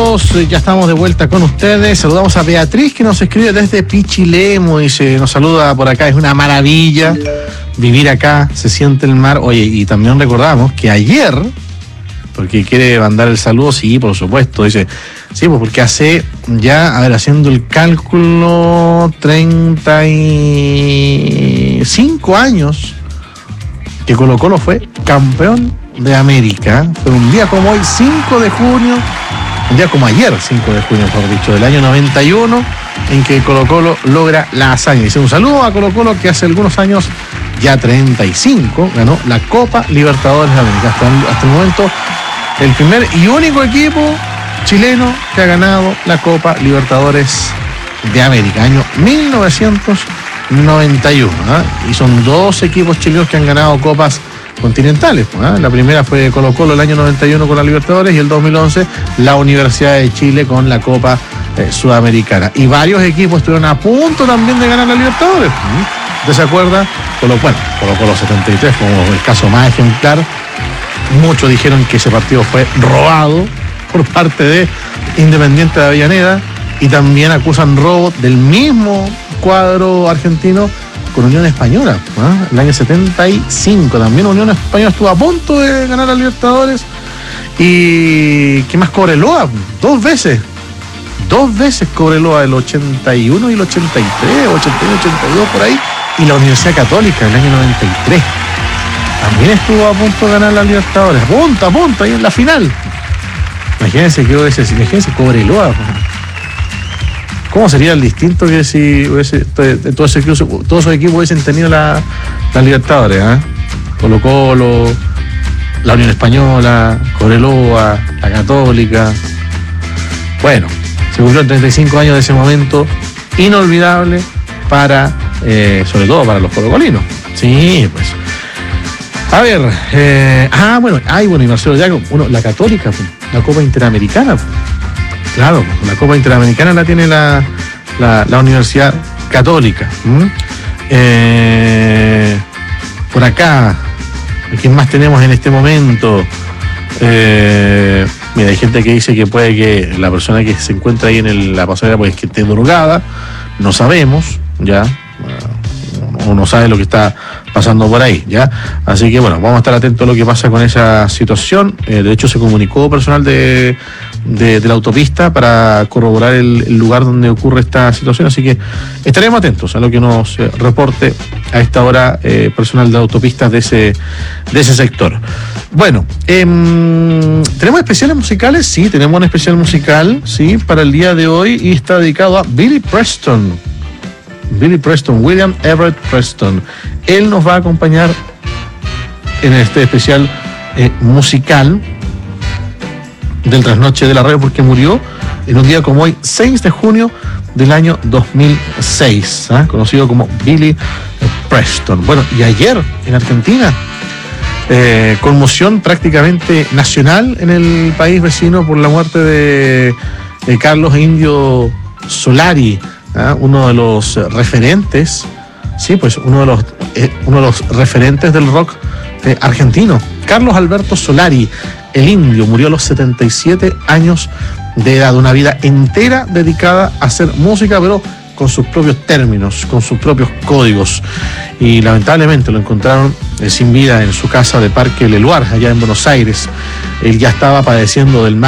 amigos, ya estamos de vuelta con ustedes. Saludamos a Beatriz, que nos escribe desde Pichilemu y nos saluda por acá. Es una maravilla vivir acá, se siente el mar. Oye, y también recordamos que ayer, porque quiere mandar el saludo, sí, por supuesto, dice, sí, pues porque hace ya, a ver, haciendo el cálculo, 35 años que Colo-Colo fue campeón de América. Fue un día como hoy, 5 de junio, un día como ayer, 5 de junio, mejor dicho, del año 91, en que Colo-Colo logra la hazaña. Dice un saludo a Colo-Colo, que hace algunos años, ya 35, ganó la Copa Libertadores de América. Hasta el momento, el primer y único equipo chileno que ha ganado la Copa Libertadores de América, año 1991. Y son 2 equipos chilenos que han ganado copas continentales. La primera fue Colo-Colo el año 91 con la Libertadores, y el 2011 la Universidad de Chile con la Copa Sudamericana. Y varios equipos estuvieron a punto también de ganar la Libertadores. ¿Usted se acuerda? Colo-Colo 73, como el caso más ejemplar. Muchos dijeron que ese partido fue robado por parte de Independiente de Avellaneda, y también acusan robo del mismo cuadro argentino con Unión Española, el año 75. También Unión Española estuvo a punto de ganar a Libertadores. Y ¿qué más? Cobreloa, 2 veces Cobreloa, el 81 y el 83, 81, 82 por ahí, y la Universidad Católica el año 93 también estuvo a punto de ganar la Libertadores, a punto ahí en la final. Imagínense Cobreloa. ¿Cómo sería el distinto que si todos esos equipos hubiesen tenido la Libertadores? Colo-Colo, la Unión Española, Cobreloa, la Católica. Bueno, se cumplió 35 años de ese momento inolvidable para, sobre todo para los colocolinos. Sí, pues. A ver, y Marcelo Yaco, la Católica, la Copa Interamericana. Claro, la Copa Interamericana la tiene la Universidad Católica. Por acá, ¿quién más tenemos en este momento? Mira, hay gente que dice que puede que la persona que se encuentra ahí en la pasarela pues que esté drogada. No sabemos, ya. Uno sabe lo que está pasando por ahí, ¿ya? Así que bueno, vamos a estar atentos a lo que pasa con esa situación. De hecho, se comunicó personal de la autopista para corroborar el lugar donde ocurre esta situación, así que estaremos atentos a lo que nos reporte a esta hora personal de autopistas de ese sector. Bueno, ¿tenemos especiales musicales? Sí, tenemos un especial musical, sí, para el día de hoy, y está dedicado a Billy Preston, William Everett Preston. Él nos va a acompañar en este especial musical del Trasnoche de la Radio, porque murió en un día como hoy, 6 de junio del año 2006, conocido como Billy Preston. Bueno, y ayer en Argentina, conmoción prácticamente nacional en el país vecino por la muerte de Carlos Indio Solari, uno de los referentes, sí, pues uno de los referentes del rock argentino. Carlos Alberto Solari, el Indio, murió a los 77 años de edad, una vida entera dedicada a hacer música, pero con sus propios términos, con sus propios códigos. Y lamentablemente lo encontraron sin vida en su casa de Parque Leluar, allá en Buenos Aires. Él ya estaba padeciendo del mal